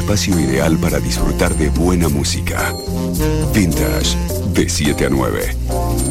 espacio ideal para disfrutar de buena música. Vintage, de 7 a 9.